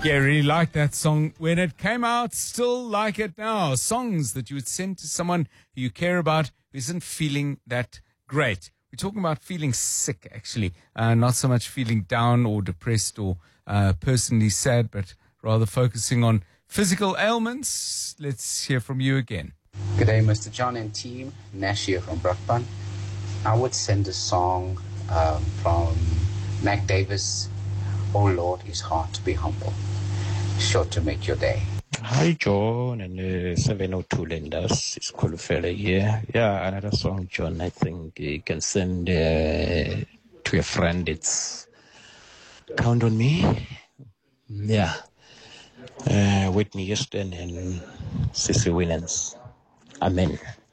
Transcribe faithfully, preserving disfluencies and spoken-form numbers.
Yeah, I really like that song when it came out. Still like it now. Songs that you would send to someone who you care about who isn't feeling that great. We're talking about feeling sick, actually. Uh, not so much feeling down or depressed or uh, personally sad, but rather focusing on physical ailments. Let's hear from you again. Good day, Mister John and team. Nash here from Brakpan. I would send a song um, from Mac Davis. Oh Lord, it's hard to be humble. Sure to make your day. Hi, John, and uh, seven oh two Lenders. It's Kolufele here. Yeah, another song, John, I think you can send uh, to a friend. It's Count on Me. Yeah. Uh, Whitney Houston and Cissy Winans. Amen.